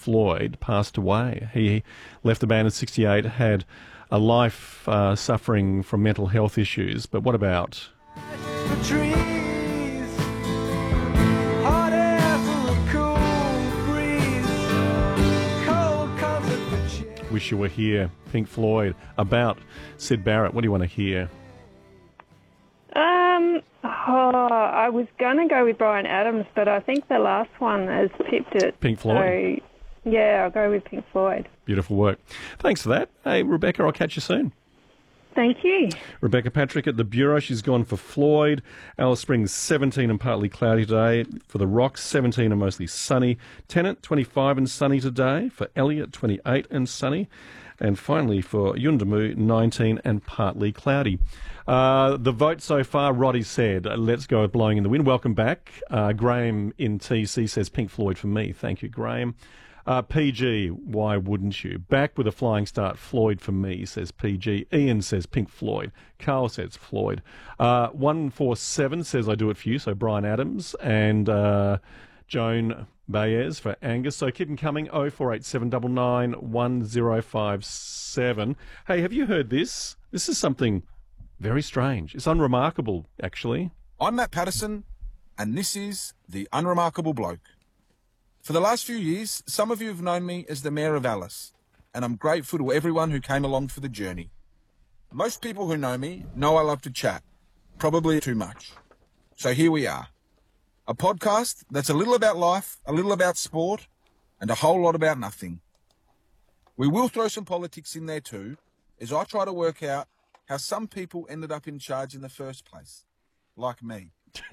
Floyd passed away. He left the band at 68, had a life suffering from mental health issues. But what about... The trees, hot air full of cool breeze, cold comfort for cheer. Wish You Were Here, Pink Floyd. About Syd Barrett, what do you want to hear? I was going to go with Bryan Adams, but I think the last one has pipped it. Pink Floyd? So, yeah, I'll go with Pink Floyd. Beautiful work. Thanks for that. Hey, Rebecca, I'll catch you soon. Thank you. Rebecca Patrick at the Bureau. She's gone for Floyd. Alice Springs, 17 and partly cloudy today. For the Rocks, 17 and mostly sunny. Tennant, 25 and sunny today. For Elliot, 28 and sunny. And finally for Yuendumu, 19 and partly cloudy. The vote so far, Roddy said, let's go with Blowing in the Wind. Welcome back. Graham in TC says Pink Floyd for me. Thank you, Graham. PG, why wouldn't you? Back with a flying start, Floyd for me, says PG. Ian says Pink Floyd. Carl says Floyd. 147 says I do it for you, so Bryan Adams. And Joan Baez for Angus. So keep them coming, 048799 1057. Hey, have you heard this? This is something very strange. It's unremarkable, actually. I'm Matt Patterson, and this is The Unremarkable Bloke. For the last few years, some of you have known me as the Mayor of Alice, and I'm grateful to everyone who came along for the journey. Most people who know me know I love to chat, probably too much. So here we are, a podcast that's a little about life, a little about sport, and a whole lot about nothing. We will throw some politics in there too, as I try to work out how some people ended up in charge in the first place, like me.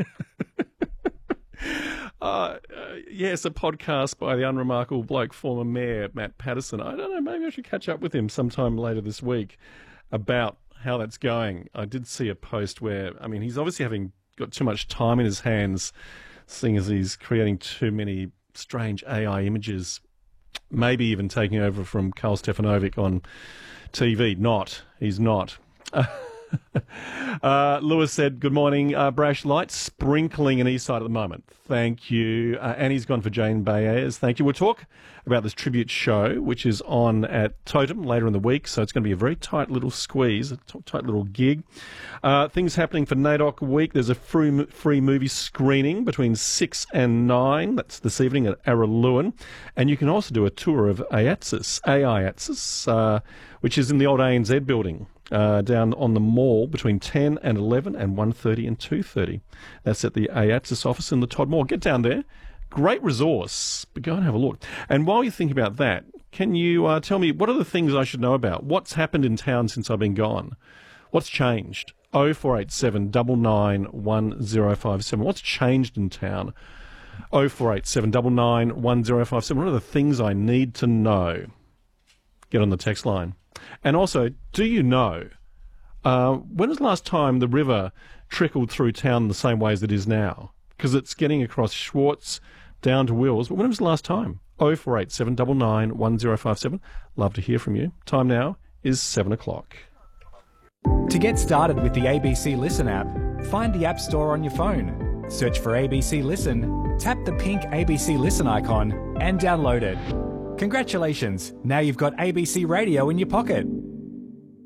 Yes, a podcast by the unremarkable bloke, former Mayor Matt Patterson. I don't know, maybe I should catch up with him sometime later this week about how that's going. I did see a post where, I mean, he's obviously got too much time in his hands, seeing as he's creating too many strange AI images, maybe even taking over from Karl Stefanovic on TV. He's not. Lewis said, good morning, Brash. Light sprinkling in Eastside at the moment. Thank you. Annie's gone for Jane Baez. Thank you. We'll talk about this tribute show, which is on at Totem later in the week, so it's going to be a very tight little squeeze, a tight little gig. Things happening for NAIDOC Week. There's a free movie screening between 6 and 9. That's this evening at Araluen. And you can also do a tour of AIATSIS, which is in the old ANZ building. Down on the mall between 10 and 11 and 1:30 and 2:30. That's at the AIATSIS office in the Todd Mall. Get down there. Great resource, but go and have a look. And while you think about that, can you tell me what are the things I should know about? What's happened in town since I've been gone? What's changed? 0487 99 1057. What's changed in town? 0487 99 1057. What are the things I need to know? Get on the text line. And also, do you know, when was the last time the river trickled through town the same way as it is now? Because it's getting across Schwartz down to Wills. But when was the last time? 0487 99 1057. Love to hear from you. Time now is 7 o'clock. To get started with the ABC Listen app, find the App Store on your phone. Search for ABC Listen, tap the pink ABC Listen icon, and download it. Congratulations, now you've got ABC Radio in your pocket.